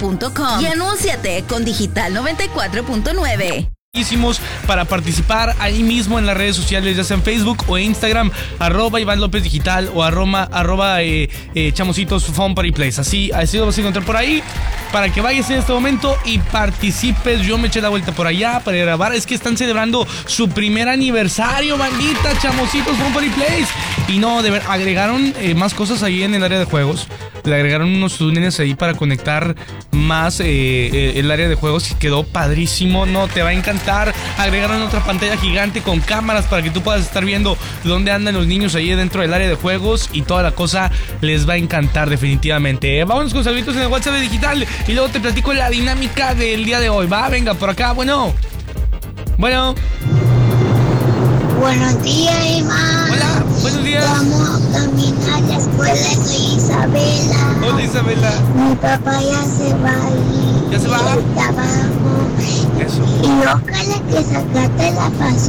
www.digital94.com y anúnciate con Digital 94.9. Para participar ahí mismo en las redes sociales, ya sea en Facebook o Instagram, @Iván López Digital o @Chamositos Fun Party Place. Así lo vas a encontrar por ahí para que vayas en este momento y participes. Yo me eché la vuelta por allá para grabar. Es que están celebrando su primer aniversario, bandita, Chamositos Fun Party Place. Y no, agregaron más cosas ahí en el área de juegos. Le agregaron unos túneles ahí para conectar más el área de juegos y quedó padrísimo. No, te va a encantar. Agregaron otra pantalla gigante con cámaras para que tú puedas estar viendo dónde andan los niños ahí dentro del área de juegos y toda la cosa les va a encantar definitivamente. Vámonos con saluditos en el WhatsApp de Digital y luego te platico la dinámica del día de hoy. Va, venga, por acá, bueno. Buenos días, Iván. Hola, buenos días. Vamos a caminar a la escuela, soy Isabela. Hola, Isabela. Mi papá ya se va a ir. ¿Ya se va? Al trabajo. Eso. Y ojalá que sacaste la